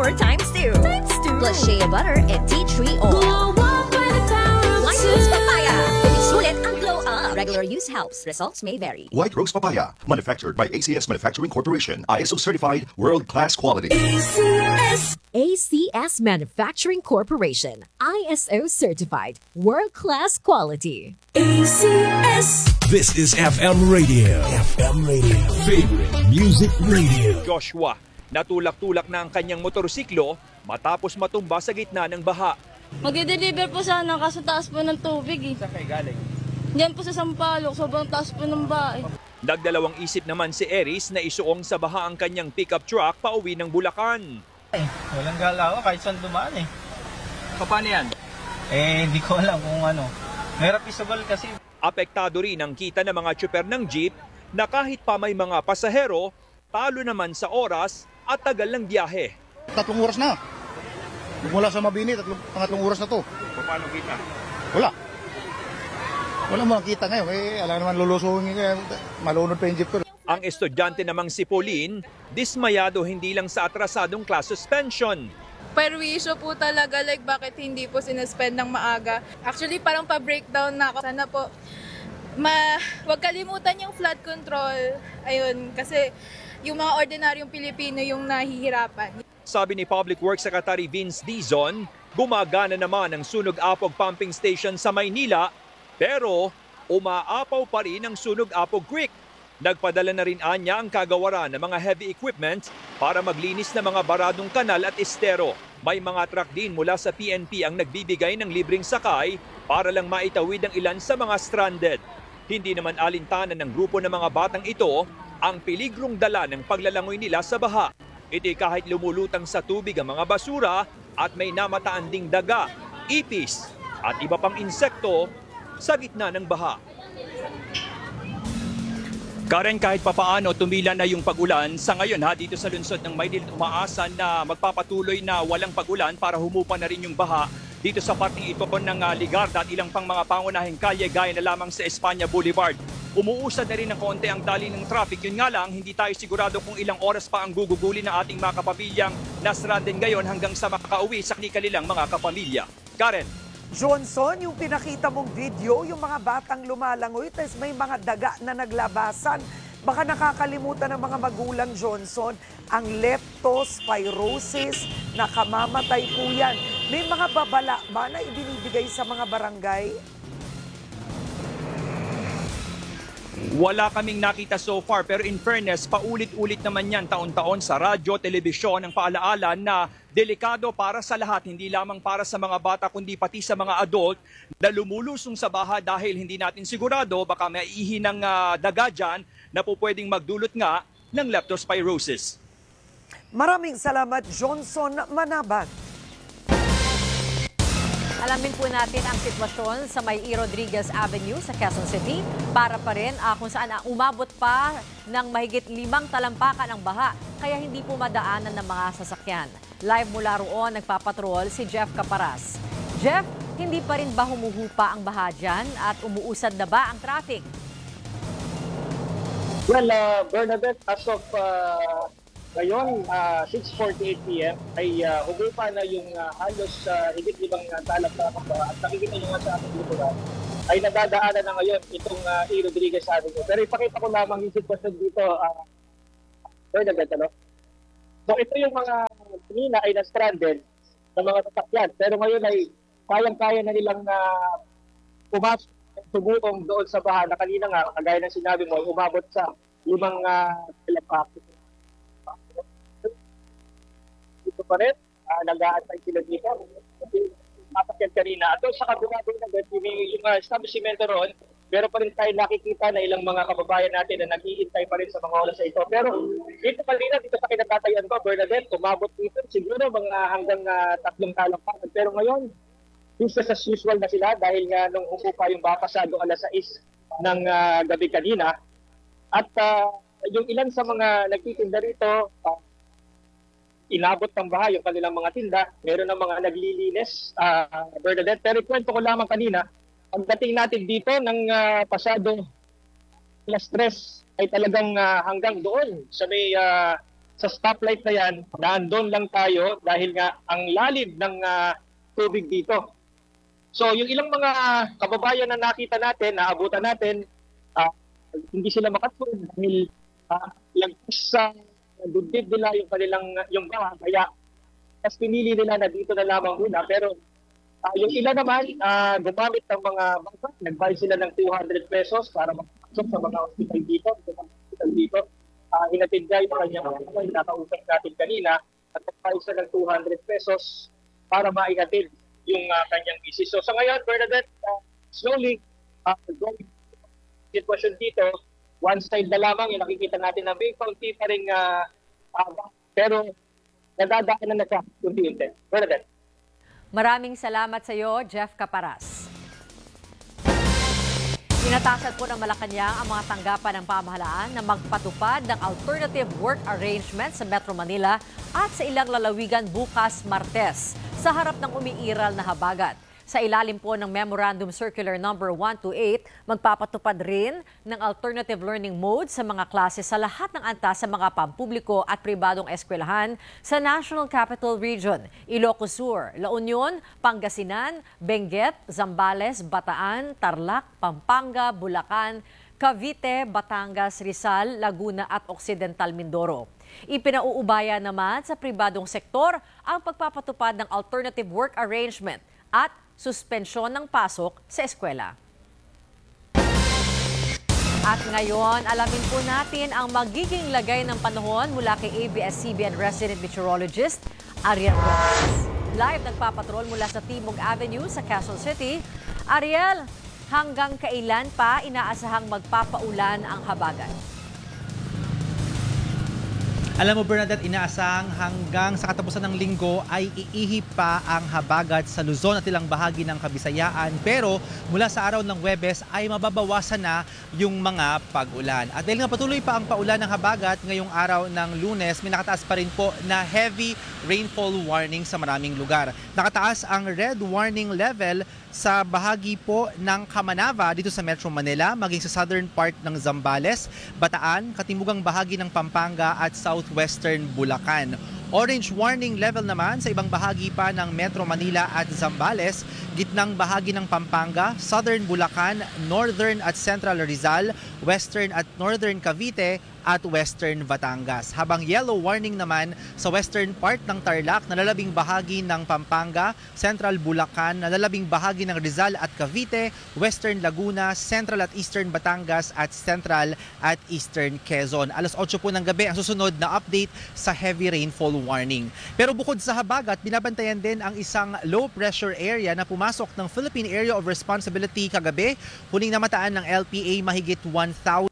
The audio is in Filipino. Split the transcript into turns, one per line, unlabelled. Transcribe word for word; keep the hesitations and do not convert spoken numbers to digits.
power times two.
Times two.
Plus shea butter and tea tree oil. White Rose Papaya. Sulit ang glow up. Regular use helps. Results may vary.
White Rose Papaya, manufactured by A C S Manufacturing Corporation, I S O certified, world-class quality.
A C S.
A C S Manufacturing Corporation, I S O certified, world-class quality.
A C S.
This is F M Radio. F M Radio. Favorite Music Radio.
Joshua, natulak-tulak na ang kanyang motorsiklo matapos matumba sa gitna ng baha.
Magde-deliver po sana kaso taas po ng tubig eh.
Saan kayo galing?
Diyan po sa Sampaloc, sobrang taas po ng bahay.
Nagdalawang isip naman si Eris na isuong sa baha ang kanyang pickup truck pauwi ng Bulacan.
Eh, walang galaw kahit saan dumaan eh.
Paano yan?
Eh, hindi ko alam kung ano. Mahirap isabal kasi.
Apektado rin ang kita ng mga tsuper ng jeep na kahit pa may mga pasahero, talo naman sa oras at tagal ng biyahe.
Tatlong oras na. Mula sa Mabini, tatlong, pangatlong oras na to.
Paano kita?
Wala. Wala mo nakita ngayon. Eh, alam naman lulusuhin ngayon. Malunod pa yung jeep ko.
Ang estudyante namang si Pauline, dismayado hindi lang sa atrasadong class suspension.
Perwisyo po talaga, like bakit hindi po sinuspend ng maaga. Actually, parang pa-breakdown na ako. Sana po, ma wag kalimutan yung flood control. Ayun, kasi yung mga ordinaryong Pilipino yung nahihirapan.
Sabi ni Public Works Secretary Vince Dizon, gumagana naman ang Sunog-Apog Pumping Station sa Maynila, pero umaapaw pa rin ang Sunog-Apog Creek. Nagpadala na rin anya ang kagawaran ng mga heavy equipment para maglinis ng mga baradong kanal at estero. May mga truck din mula sa P N P ang nagbibigay ng libreng sakay para lang maitawid ang ilan sa mga stranded. Hindi naman alintanan ng grupo ng mga batang ito ang peligrong dala ng paglalangoy nila sa baha. Iti kahit lumulutang sa tubig ang mga basura at may namataan ding daga, ipis at iba pang insekto sa gitna ng baha. Karen, kahit papaano tumila na yung pag-ulan sa ngayon ha, dito sa lungsod ng Maynila, umaasa na magpapatuloy na walang pag-ulan para humupa na rin yung baha dito sa parting ito ng uh, Ligarda at ilang pang mga pangunahing kalye gaya na lamang sa Espanya Boulevard. Umuusad na rin ng konti ang dali ng traffic. Yun nga lang, hindi tayo sigurado kung ilang oras pa ang gugugulin ng ating mga kapamilyang na-stranded ngayon hanggang sa makauwi sa kanilang mga kapamilya. Karen.
Johnson, yung pinakita mong video, yung mga batang lumalangoy, tapos may mga daga na naglabasan. Baka nakakalimutan ng mga magulang, Johnson, ang leptospirosis, nakamamatay po yan. May mga babala ba na ibinibigay sa mga barangay?
Wala kaming nakita so far, pero in fairness, paulit-ulit naman yan taon-taon sa radyo, telebisyon ang paalaala na delikado para sa lahat, hindi lamang para sa mga bata kundi pati sa mga adult na lumulusong sa baha dahil hindi natin sigurado baka maiihi ng uh, daga dyan na po pwedeng magdulot nga ng leptospirosis.
Maraming salamat, Johnson Manabat.
Alamin po natin ang sitwasyon sa May E. Rodriguez Avenue sa Quezon City para pa rin uh, kung saan uh, umabot pa ng mahigit limang talampakan ang baha kaya hindi po madaanan ng mga sasakyan. Live mula roon nagpapatrol si Jeff Caparas. Jeff, hindi pa rin ba humuhupa ang baha dyan at umuusad na ba ang traffic?
Well, uh, Bernadette, as of uh, ngayon, uh, six forty-eight p m ay uh, humupa na yung uh, halos uh, higit limang uh, talampakan baha at nakikita nyo nga sa ating luturan ay nadadaanan na ngayon itong uh, E. Rodriguez Avenue. Pero ipakita ko lamang yung sitwasyon dito, uh, Bernadette, ano? So ito yung mga kanina ay na-stranded na mga sasakyan. Pero ngayon ay kayang-kaya na nilang uh, pumasok at tumuong doon sa baha na kanina nga, kagaya ng sinabi mo, umabot sa limang uh, talampakan. Dito pa rin, uh, nag-aantay sila dito. Masakyan kanina. At doon sa kabila din na yung, yung uh, establishmento roon, meron pa rin tayo nakikita na ilang mga kababayan natin na nag-iintay pa rin sa mga oras na ito. Pero dito kanina, dito sa kinatatayan ko, Bernadette, umabot dito siguro mga hanggang uh, tatlong talampakan. Pero ngayon, business as usual na sila dahil nga nung umupa yung baka pasado alas sais ng uh, gabi kanina. At uh, yung ilan sa mga nagtitinda rito, uh, inabot ng baha yung kanilang mga tinda. Meron ng mga naglilinis, uh, Bernadette. Pero kwento ko lamang kanina, pagdating natin dito ng uh, pasado alas tres ay talagang uh, hanggang doon sa may uh, sa stoplight na yan, naandun lang tayo dahil nga ang lalim ng uh, tubig dito. So yung ilang mga kababayan na nakita natin, naabutan natin, uh, hindi sila makasunod dahil uh, lagpas sa dibdib nila yung kanilang yung baha, kaya mas pinili nila na dito na lamang muna. Pero uh, yung ilan naman, uh, gumamit ng mga bangka, nagbayad sila ng two hundred pesos para makapasok sa mga hospital dito, sa mga hospital dito. Uh, hinatid niya yung kanyang mga nakausap natin kanina at nagbayad sila ng two hundred pesos para maihatid yung uh, kanyang misis. So sa ngayon, Bernadette, uh, slowly, uh, going sitwasyon dito, one side na lamang yung nakikita natin na may kaunti pa rin uh, uh, pero nadadaanan na siya unti-unti. Bernadette.
Maraming salamat sa iyo, Jeff Caparas. Inatasan po ng Malacanang ang mga tanggapan ng pamahalaan na magpatupad ng alternative work arrangement sa Metro Manila at sa ilang lalawigan bukas Martes sa harap ng umiiral na habagat. Sa ilalim po ng Memorandum Circular number one two eight, magpapatupad rin ng alternative learning mode sa mga klase sa lahat ng antas sa mga pampubliko at pribadong eskwelahan sa National Capital Region, Ilocos Sur, La Union, Pangasinan, Benguet, Zambales, Bataan, Tarlac, Pampanga, Bulacan, Cavite, Batangas, Rizal, Laguna at Occidental Mindoro. Ipinauubaya naman sa pribadong sektor ang pagpapatupad ng alternative work arrangement at suspensyon ng pasok sa eskwela. At ngayon, alamin po natin ang magiging lagay ng panahon mula kay A B S C B N resident meteorologist Ariel Rojas. Live nagpapatrol mula sa Timog Avenue sa Quezon City. Ariel, hanggang kailan pa inaasahang magpapaulan ang habagat?
Alam mo, Bernadette, inaasahang hanggang sa katapusan ng linggo ay iihi pa ang habagat sa Luzon at ilang bahagi ng Kabisayaan. Pero mula sa araw ng Huwebes ay mababawasan na yung mga pag-ulan. At dahil nga patuloy pa ang paulan ng habagat ngayong araw ng Lunes, may nakataas pa rin po na heavy rainfall warning sa maraming lugar. Nakataas ang red warning level sa bahagi po ng Kamanava dito sa Metro Manila, maging sa southern part ng Zambales, Bataan, katimugang bahagi ng Pampanga at southwestern Bulacan. Orange warning level naman sa ibang bahagi pa ng Metro Manila at Zambales, gitnang bahagi ng Pampanga, southern Bulacan, northern at central Rizal, western at northern Cavite at western Batangas. Habang yellow warning naman sa western part ng Tarlac, nalalabing bahagi ng Pampanga, central Bulacan, nalalabing bahagi ng Rizal at Cavite, western Laguna, central at eastern Batangas at central at eastern Quezon. Alas otso po ng gabi ang susunod na update sa heavy rainfall warning. Pero bukod sa habagat, binabantayan din ang isang low pressure area na pumasok ng Philippine Area of Responsibility kagabi. Huling namataan ng L P A mahigit one thousand